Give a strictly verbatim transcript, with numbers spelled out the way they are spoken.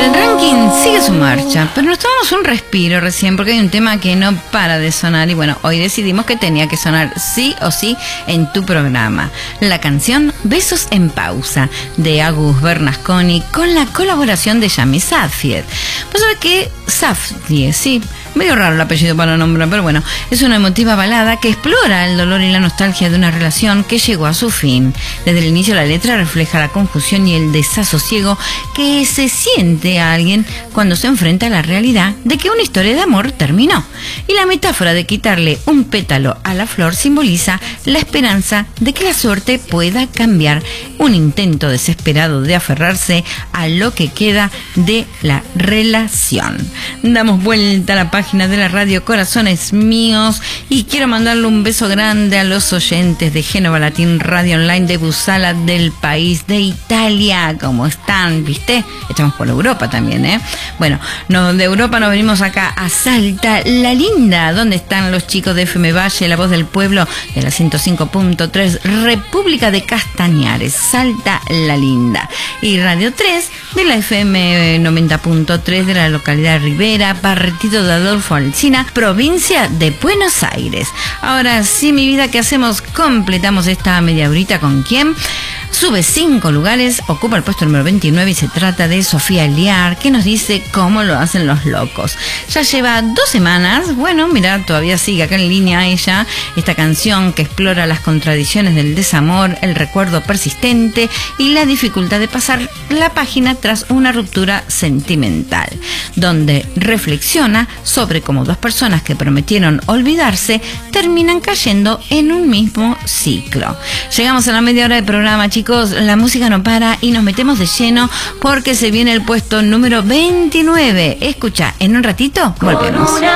El ranking sigue su marcha, pero nos tomamos un respiro recién porque hay un tema que no para de sonar y bueno, hoy decidimos que tenía que sonar sí o sí en tu programa. La canción Besos en Pausa de Agus Bernasconi con la colaboración de Yami Safied. Vos sabés que Safied, sí, medio raro el apellido para nombrar, pero bueno, es una emotiva balada que explora el dolor y la nostalgia de una relación que llegó a su fin. Desde el inicio la letra refleja la confusión y el desasosiego que se siente a alguien cuando se enfrenta a la realidad de que una historia de amor terminó. Y la metáfora de quitarle un pétalo a la flor simboliza la esperanza de que la suerte pueda cambiar, un intento desesperado de aferrarse a lo que queda de la relación. Damos vuelta a la página de la radio Corazones Míos y quiero mandarle un beso grande a los oyentes de Génova Latín Radio Online de Busala, del país de Italia. ¿Cómo están? ¿Viste? Estamos por Europa también, ¿eh? Bueno, no, de Europa nos venimos acá a Salta La Linda, donde están los chicos de F M Valle, La Voz del Pueblo de la ciento cinco punto tres, República de Castañares, Salta La Linda, y Radio tres de la F M noventa punto tres de la localidad de Rivera, partido de Adolfo Alsina, provincia de Buenos Aires. Ahora sí, mi vida, ¿qué hacemos? Completamos esta media horita con quién. Sube cinco lugares, ocupa el puesto número veintinueve y se trata de Sofía Liar, que nos dice cómo lo hacen los locos. Ya lleva dos semanas, bueno, mira, todavía sigue acá en línea ella, esta canción que explora las contradicciones del desamor, el recuerdo persistente y la dificultad de pasar la página tras una ruptura sentimental, donde reflexiona sobre cómo dos personas que prometieron olvidarse terminan cayendo en un mismo ciclo. Llegamos a la media hora de programa, chicos. La música no para y nos metemos de lleno porque se viene el puesto número veintinueve. Escucha, en un ratito volvemos.